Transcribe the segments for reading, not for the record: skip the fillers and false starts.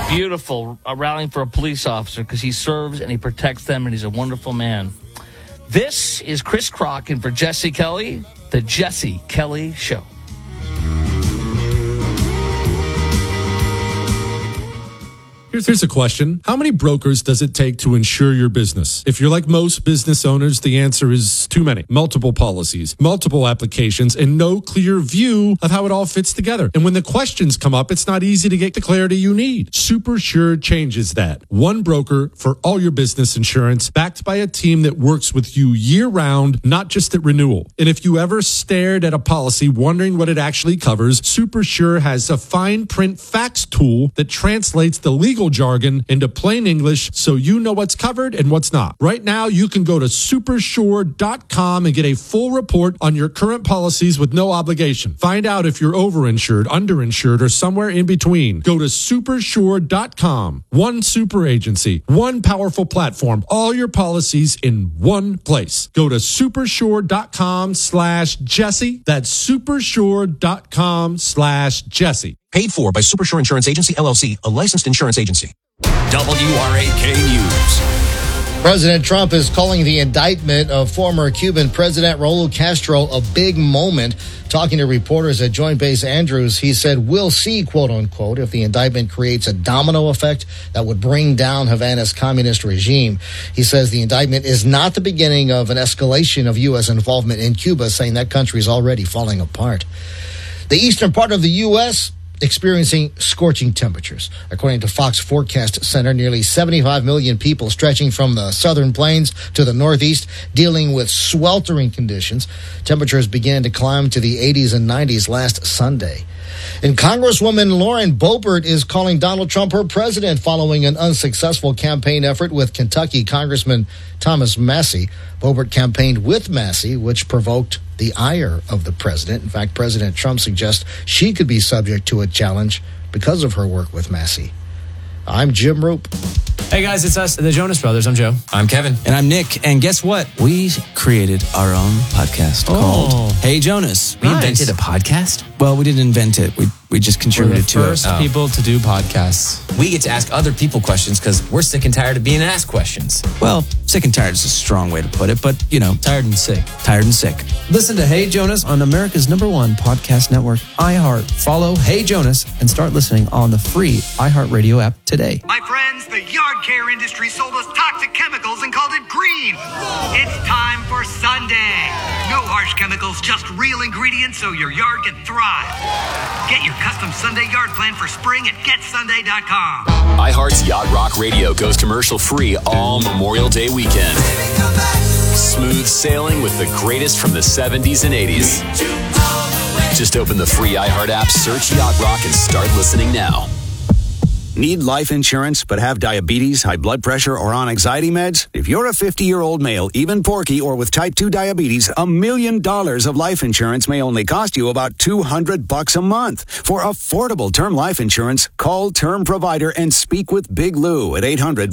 Beautiful. Rallying for a police officer because he serves and he protects them, and he's a wonderful man. This is Chris Crock in for Jesse Kelly, the Jesse Kelly Show. Here's a question. How many brokers does it take to insure your business? If you're like most business owners, the answer is too many. Multiple policies, multiple applications, and no clear view of how it all fits together. And when the questions come up, it's not easy to get the clarity you need. SuperSure changes that. One broker for all your business insurance, backed by a team that works with you year-round, not just at renewal. And if you ever stared at a policy wondering what it actually covers, SuperSure has a fine print facts tool that translates the legal jargon into plain English so you know what's covered and what's not. Right now, you can go to supersure.com and get a full report on your current policies with no obligation. Find out if you're overinsured, underinsured, or somewhere in between. Go to supersure.com. One super agency, one powerful platform, all your policies in one place. Go to supersure.com/Jesse. That's supersure.com/Jesse. Paid for by Supersure Insurance Agency, LLC, a licensed insurance agency. WRAK News. President Trump is calling the indictment of former Cuban President Raul Castro a big moment. Talking to reporters at Joint Base Andrews, he said, "We'll see, quote unquote, if the indictment creates a domino effect that would bring down Havana's communist regime." He says the indictment is not the beginning of an escalation of U.S. involvement in Cuba, saying that country is already falling apart. The eastern part of the U.S. experiencing scorching temperatures. According to Fox Forecast Center, nearly 75 million people stretching from the southern plains to the northeast dealing with sweltering conditions. Temperatures began to climb to the 80s and 90s last Sunday. And Congresswoman Lauren Boebert is calling Donald Trump her president following an unsuccessful campaign effort with Kentucky Congressman Thomas Massie. Boebert campaigned with Massie, which provoked the ire of the president. In fact, President Trump suggests she could be subject to a challenge because of her work with Massie. I'm Jim Roop. Hey guys, it's us, the Jonas Brothers. I'm Joe. I'm Kevin. And I'm Nick. And guess what? We created our own podcast called Hey Jonas. We invented a podcast? Well, we didn't invent it. We just contributed to it. We're the first people to do podcasts. We get to ask other people questions because we're sick and tired of being asked questions. Well, sick and tired is a strong way to put it, but, you know. Tired and sick. Tired and sick. Listen to Hey Jonas on America's #1 podcast network, iHeart. Follow Hey Jonas and start listening on the free iHeartRadio app today. My friends, the yard care industry sold us toxic chemicals and called it green. It's time for Sunday. No harsh chemicals, just real ingredients so your yard can thrive. Get your custom Sunday yard plan for spring at getsunday.com. iHeart's Yacht Rock Radio goes commercial free all Memorial Day weekend. Smooth sailing with the greatest from the 70s and 80s. Just open the free iHeart app, search Yacht Rock, and start listening now. Need life insurance but have diabetes, high blood pressure, or on anxiety meds? If you're a 50-year-old male, even porky, or with type 2 diabetes, $1 million of life insurance may only cost you about $200 a month. For affordable term life insurance, call Term Provider and speak with Big Lou at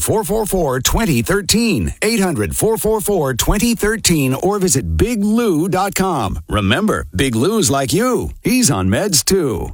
800-444-2013. 800-444-2013 or visit biglou.com. Remember, Big Lou's like you. He's on meds too.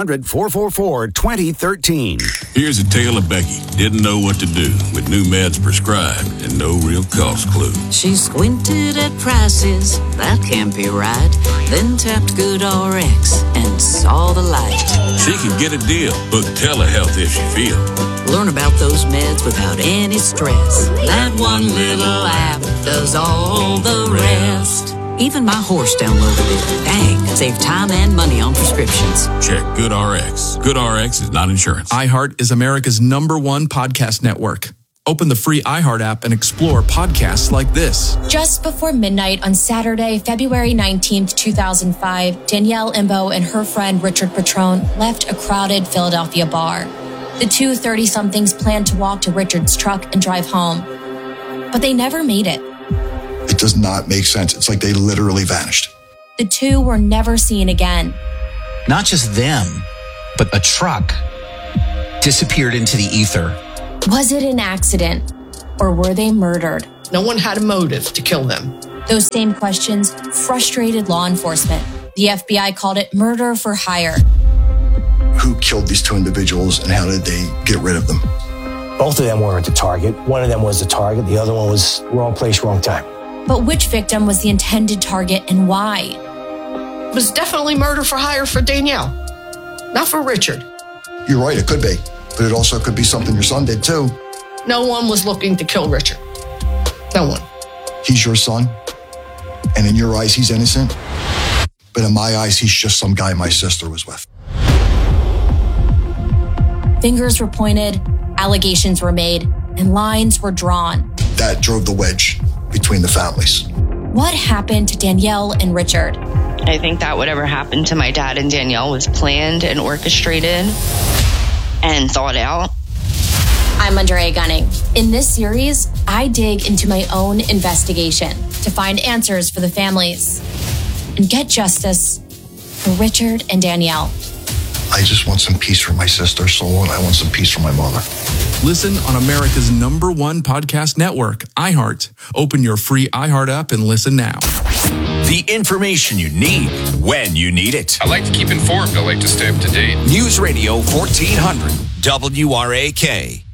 800-444-2013. Here's a tale of Becky. Didn't know what to do with new meds prescribed and no real cost clue. She squinted at prices, that can't be right. Then tapped GoodRx and saw the light. She can get a deal. Book telehealth if she feels. Learn about those meds without any stress. That one little app does all the rest. Even my horse downloaded it. Dang, save time and money on prescriptions. Check GoodRx. GoodRx is not insurance. iHeart is America's #1 podcast network. Open the free iHeart app and explore podcasts like this. Just before midnight on Saturday, February 19th, 2005, Danielle Imbo and her friend Richard Petrone left a crowded Philadelphia bar. The two 30-somethings planned to walk to Richard's truck and drive home, but they never made it. It does not make sense. It's like they literally vanished. The two were never seen again. Not just them, but a truck disappeared into the ether. Was it an accident, or were they murdered? No one had a motive to kill them. Those same questions frustrated law enforcement. The FBI called it murder for hire. who killed these two individuals and how did they get rid of them? Both of them were the target. One of them was the target. The other one was wrong place, wrong time. But which victim was the intended target and why? It was definitely murder for hire for Danielle, not for Richard. You're right, it could be. But it also could be something your son did too. No one was looking to kill Richard. No one. He's your son, and in your eyes, he's innocent. But in my eyes, he's just some guy my sister was with. Fingers were pointed, allegations were made, and lines were drawn. That drove the wedge between the families. What happened to Danielle and Richard? I think that whatever happened to my dad and Danielle was planned and orchestrated and thought out. I'm Andrea Gunning. In this series, I dig into my own investigation to find answers for the families and get justice for Richard and Danielle. I just want some peace for my sister's soul, and I want some peace for my mother. Listen on America's #1 podcast network, iHeart. Open your free iHeart app and listen now. The information you need when you need it. I like to keep informed. I like to stay up to date. News Radio 1400 WRAK.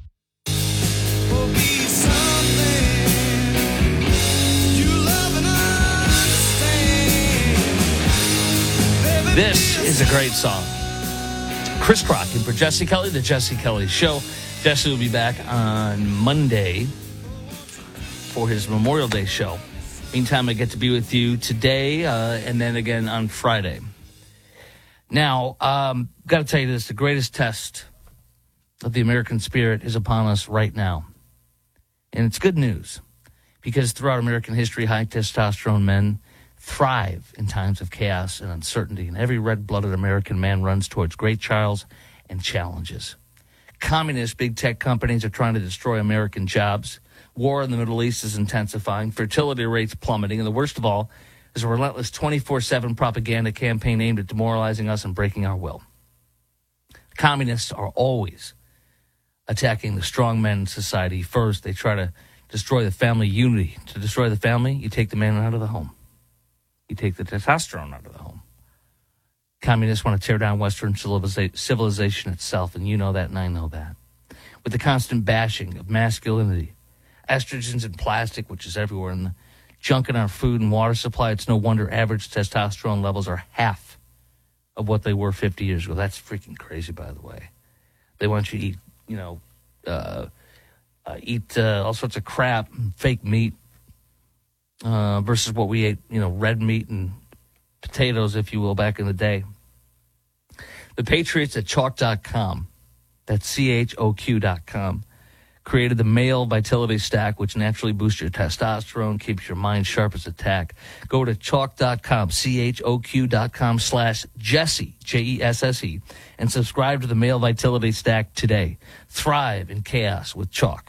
This is a great song. Chris Crock and for Jesse Kelly, The Jesse Kelly Show. Jesse will be back on Monday for his Memorial Day show. Meantime, I get to be with you today and then again on Friday. Now, got to tell you this, the greatest test of the American spirit is upon us right now. And it's good news because throughout American history, high testosterone men thrive in times of chaos and uncertainty, and every red-blooded American man runs towards great trials and challenges. Communist big tech companies are trying to destroy American jobs. War in the Middle East is intensifying. Fertility rates plummeting. And the worst of all is a relentless 24/7 propaganda campaign aimed at demoralizing us and breaking our will. Communists are always attacking the strong men in society first. They try to destroy the family unity. To destroy the family, you take the man out of the home. You take the testosterone out of the home. Communists want to tear down Western civilization itself, and you know that, and I know that. With the constant bashing of masculinity, estrogens and plastic, which is everywhere, and the junk in our food and water supply, it's no wonder average testosterone levels are half of what they were 50 years ago. That's freaking crazy, by the way. They want you to eat, all sorts of crap, fake meat, versus what we ate, red meat and potatoes, if you will, back in the day. The Patriots at Chalk.com, that's CHOQ.com, created the Male Vitality Stack, which naturally boosts your testosterone, keeps your mind sharp as a tack. Go to Chalk.com, CHOQ.com/Jesse, Jesse, and subscribe to the Male Vitality Stack today. Thrive in chaos with Chalk.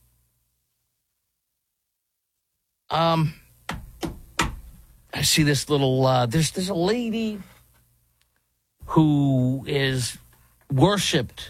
I see this little, there's a lady who is worshipped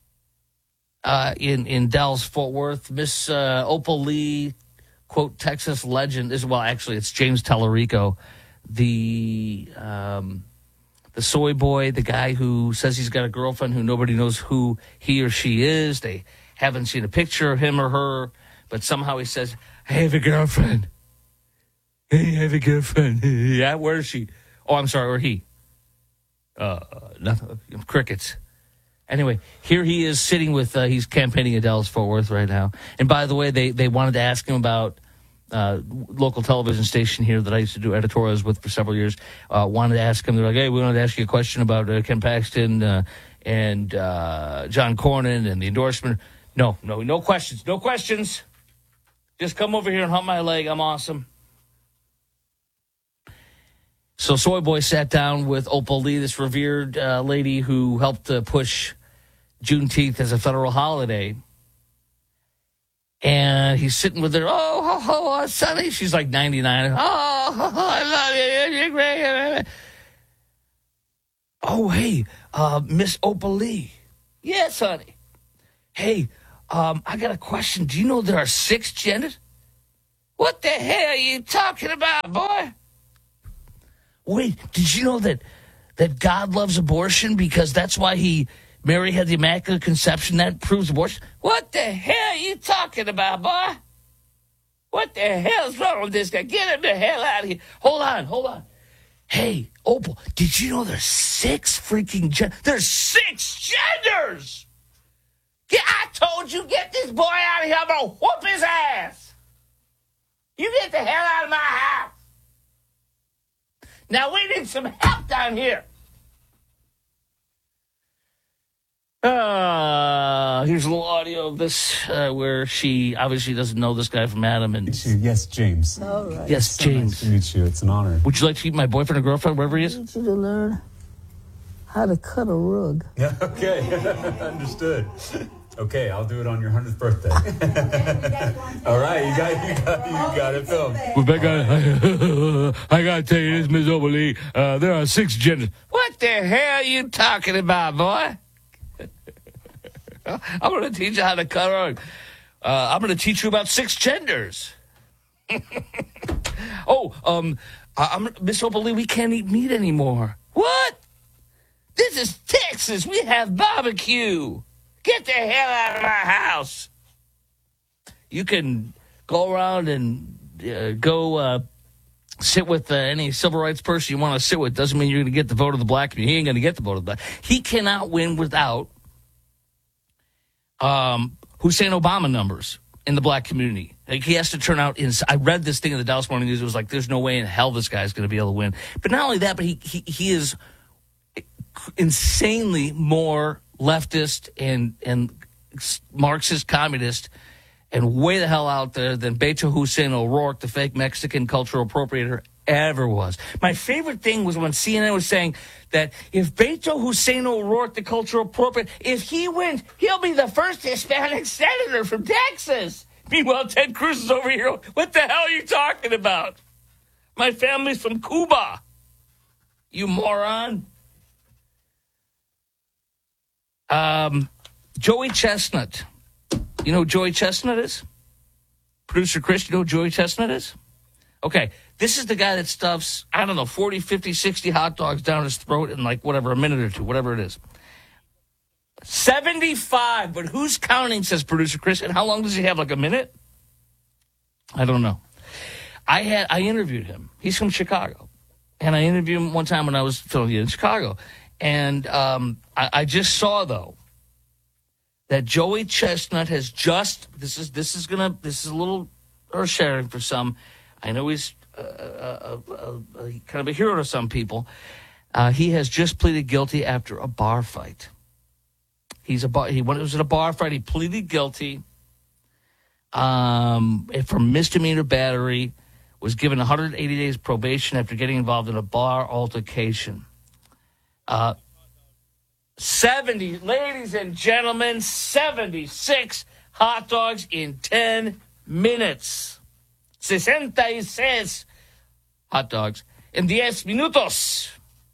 in Dallas, Fort Worth. Miss Opal Lee, quote, Texas legend. It's James Tallarico, the soy boy, the guy who says he's got a girlfriend who nobody knows who he or she is. They haven't seen a picture of him or her, but somehow he says, I have a girlfriend. Hey, I have a girlfriend. Yeah, where is she? Oh, I'm sorry, or he. Nothing. Crickets. Anyway, here he is sitting with, he's campaigning in Dallas, Fort Worth right now. And by the way, they wanted to ask him about local television station here that I used to do editorials with for several years. Wanted to ask him, they're like, hey, we wanted to ask you a question about Ken Paxton and John Cornyn and the endorsement. No questions. No questions. Just come over here and hump my leg. I'm awesome. So Soy Boy sat down with Opal Lee, this revered lady who helped push Juneteenth as a federal holiday. And he's sitting with her. Oh, Sonny. She's like 99. Oh, I love you. You're great. Oh, hey, Miss Opal Lee. Yes, honey. Hey, I got a question. Do you know there are 6 genders? What the hell are you talking about, boy? Wait, did you know that that God loves abortion because that's why Mary had the Immaculate Conception. That proves abortion. What the hell are you talking about, boy? What the hell's wrong with this guy? Get him the hell out of here. Hold on. Hey, Opal, did you know there's 6 freaking genders? There's 6 genders! I told you, get this boy out of here. I'm going to whoop his ass. You get the hell out of my house. Now, we need some help down here. Here's a little audio of this where she obviously doesn't know this guy from Adam. And yes, James. All right. Yes, James. Nice to meet you. It's an honor. Would you like to meet my boyfriend or girlfriend, wherever he is? I need you to learn how to cut a rug. Yeah, okay. Understood. Okay, I'll do it on your 100th birthday. All right, you got it filmed. Rebecca, I got to tell you this, Ms. Oberle. There are 6 genders. What the hell are you talking about, boy? I'm going to teach you how to cut a rug. I'm going to teach you about 6 genders. Miss Oberle, we can't eat meat anymore. What? This is Texas. We have barbecue. Get the hell out of my house. You can go around and sit with any civil rights person you want to sit with. Doesn't mean you're going to get the vote of the black community. He ain't going to get the vote of the black. He cannot win without Hussein Obama numbers in the black community. Like, he has to turn out I read this thing in the Dallas Morning News. It was like, there's no way in hell this guy's going to be able to win. But not only that, but he is insanely more leftist and Marxist communist and way the hell out there than Beto Hussein O'Rourke, the fake Mexican cultural appropriator, ever was. My favorite thing was when CNN was saying that if Beto Hussein O'Rourke, the cultural appropriator, if he wins, he'll be the first Hispanic senator from Texas. Meanwhile, Ted Cruz is over here. What the hell are you talking about? My family's from Cuba. You moron. Joey Chestnut. You know who Joey Chestnut is? Producer Chris, you know who Joey Chestnut is? Okay, this is the guy that stuffs, 40, 50, 60 hot dogs down his throat in a minute or two, whatever it is. 75, but who's counting, says Producer Chris, and how long does he have, a minute? I don't know. I interviewed him. He's from Chicago. And I interviewed him one time when I was filming in Chicago. And I just saw, though, that Joey Chestnut has just, this is a little earth-shattering for some. I know he's kind of a hero to some people. He has just pleaded guilty after a bar fight. He was at a bar fight. He pleaded guilty for misdemeanor battery, was given 180 days probation after getting involved in a bar altercation. 70, ladies and gentlemen, 76 hot dogs in 10 minutes. 66 hot dogs in 10 minutos.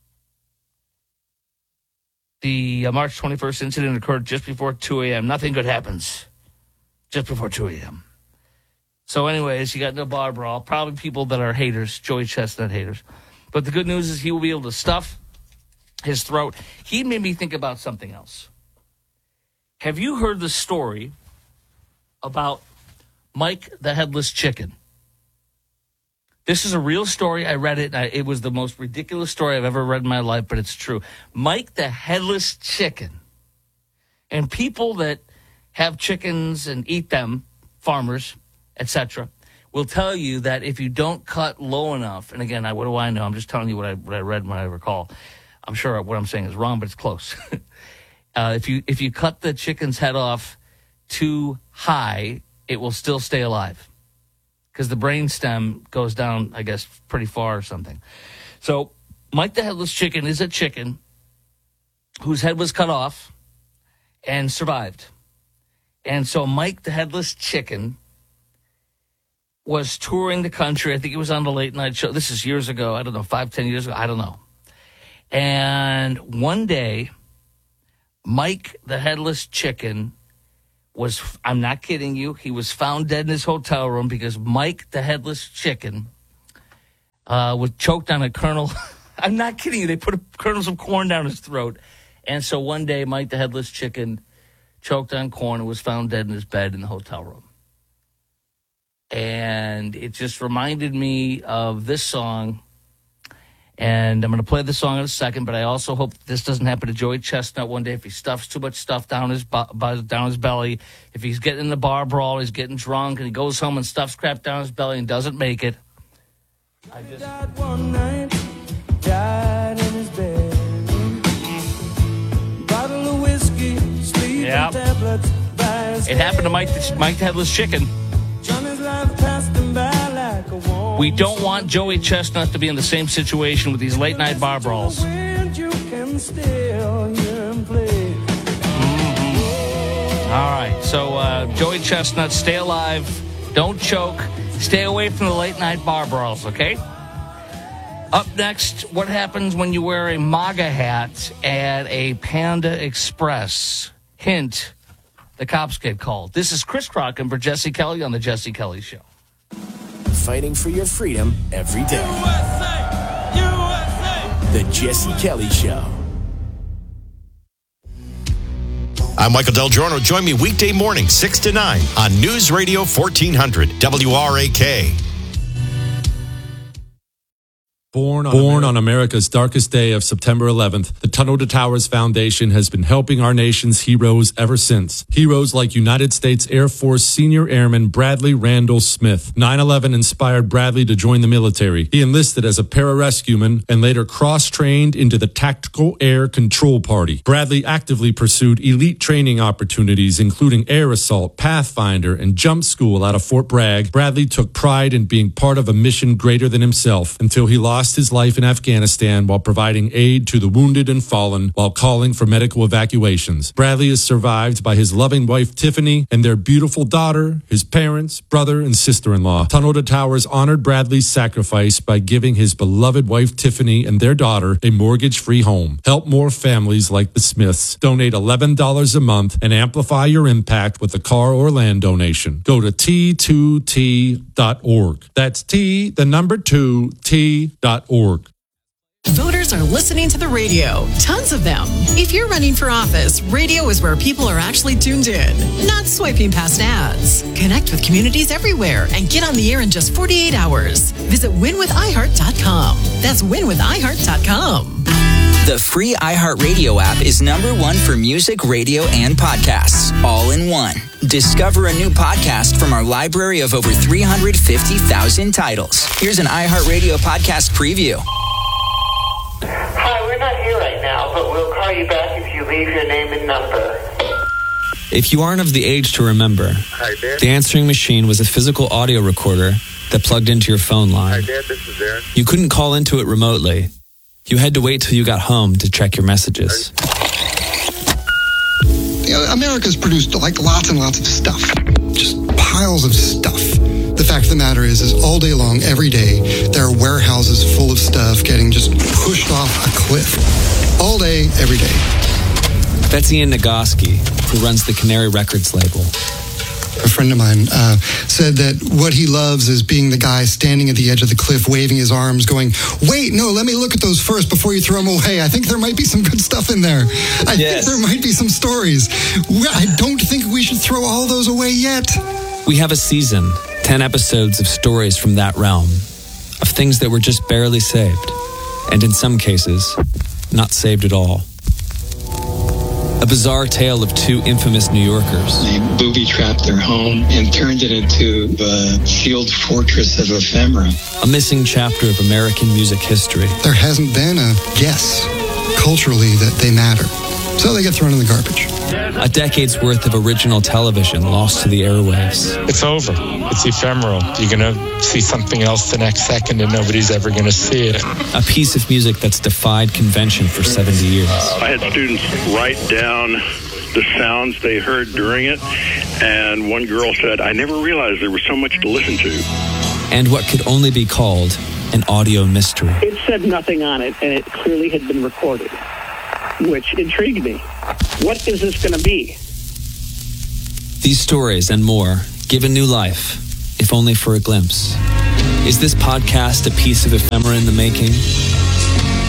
The March 21st incident occurred just before 2 a.m. Nothing good happens just before 2 a.m. So anyways, you got no bar brawl. Probably people that are haters, Joey Chestnut haters. But the good news is he will be able to stuff his throat. He made me think about something else. Have you heard the story about Mike the Headless Chicken? This is a real story. I read it. It was the most ridiculous story I've ever read in my life, but it's true. Mike the Headless Chicken. And people that have chickens and eat them, farmers, etc., will tell you that if you don't cut low enough, and again, what do I know? I'm just telling you what I read and what I recall. I'm sure what I'm saying is wrong, but it's close. If you cut the chicken's head off too high, it will still stay alive because the brain stem goes down, I guess, pretty far or something. So Mike the Headless Chicken is a chicken whose head was cut off and survived. And so Mike the Headless Chicken was touring the country. I think he was on the late night show. This is years ago. I don't know, 5-10 years ago. I don't know. And one day, Mike the Headless Chicken was, I'm not kidding you, he was found dead in his hotel room because Mike the Headless Chicken was choked on a kernel I'm not kidding you. They put kernels of corn down his throat. And so one day, Mike the Headless Chicken choked on corn and was found dead in his bed in the hotel room. And it just reminded me of this song. And I'm going to play the song in a second, but I also hope this doesn't happen to Joey Chestnut one day if he stuffs too much stuff down his belly. If he's getting in the bar brawl, he's getting drunk, and he goes home and stuffs crap down his belly and doesn't make it. Died one night, died in his bed. Bottle of whiskey, sleeping tablets by his It happened to Mike the Headless Chicken. Johnny's life passed him by like a warm. We don't want Joey Chestnut to be in the same situation with these late-night bar brawls. You can still hear him play. All right, so Joey Chestnut, stay alive, don't choke, stay away from the late-night bar brawls, okay? Up next, what happens when you wear a MAGA hat at a Panda Express? Hint, the cops get called. This is Chris Crocken for Jesse Kelly on The Jesse Kelly Show. Fighting for your freedom every day. The Jesse Kelly Show. I'm Michael Del Giorno. Join me weekday morning, 6 to 9 on News Radio 1400 WRAK. Born on America's darkest day of September 11th, the Tunnel to Towers Foundation has been helping our nation's heroes ever since. Heroes like United States Air Force Senior Airman Bradley Randall Smith. 9/11 inspired Bradley to join the military. He enlisted as a pararescueman and later cross-trained into the Tactical Air Control Party. Bradley actively pursued elite training opportunities, including air assault, Pathfinder, and jump school out of Fort Bragg. Bradley took pride in being part of a mission greater than himself until he lost his life in Afghanistan while providing aid to the wounded and fallen while calling for medical evacuations. Bradley is survived by his loving wife Tiffany and their beautiful daughter, his parents, brother, and sister-in-law. Tunnel to Towers honored Bradley's sacrifice by giving his beloved wife Tiffany and their daughter a mortgage-free home. Help more families like the Smiths. Donate $11 a month and amplify your impact with a car or land donation. Go to T2T.org. That's T2T.org. Voters are listening to the radio. Tons of them. If you're running for office, radio is where people are actually tuned in, not swiping past ads. Connect with communities everywhere and get on the air in just 48 hours. Visit winwithiheart.com. That's winwithiheart.com. The free iHeartRadio app is #1 for music, radio, and podcasts, all in one. Discover a new podcast from our library of over 350,000 titles. Here's an iHeartRadio podcast preview. Hi, we're not here right now, but we'll call you back if you leave your name and number. If you aren't of the age to remember, Hi, Dad. the answering machine was a physical audio recorder that plugged into your phone line. Hi, Dad. This is Aaron. You couldn't call into it remotely. You had to wait till you got home to check your messages. America's produced like lots and lots of stuff. Just piles of stuff. The fact of the matter is all day long, every day, there are warehouses full of stuff getting just pushed off a cliff. All day, every day. That's Ian Nagoski, who runs the Canary Records label. A friend of mine said that what he loves is being the guy standing at the edge of the cliff, waving his arms, going, wait, no, let me look at those first before you throw them away. I think there might be some good stuff in there. I think there might be some stories. I don't think we should throw all those away yet. We have a season, 10 episodes of stories from that realm, of things that were just barely saved, and in some cases, not saved at all. A bizarre tale of two infamous New Yorkers. They booby-trapped their home and turned it into the sealed fortress of ephemera. A missing chapter of American music history. There hasn't been a guess culturally that they matter. So they get thrown in the garbage. A decade's worth of original television lost to the airwaves. It's over. It's ephemeral. You're going to see something else the next second and nobody's ever going to see it. A piece of music that's defied convention for 70 years. I had students write down the sounds they heard during it, and one girl said, I never realized there was so much to listen to. And what could only be called an audio mystery. It said nothing on it, and it clearly had been recorded, which intrigued me. What is this going to be? These stories and more given new life, if only for a glimpse. Is this podcast a piece of ephemera in the making?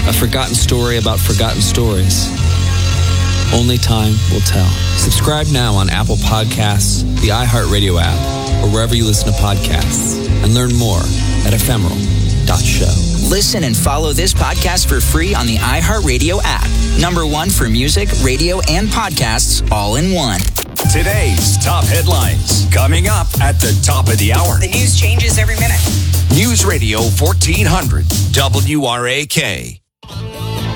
A forgotten story about forgotten stories. Only time will tell. Subscribe now on Apple Podcasts, the iHeartRadio app, or wherever you listen to podcasts. And learn more at ephemeral.show. Listen and follow this podcast for free on the iHeartRadio app. #1 for music, radio, and podcasts all in one. Today's top headlines coming up at the top of the hour. The news changes every minute. News Radio 1400 WRAK.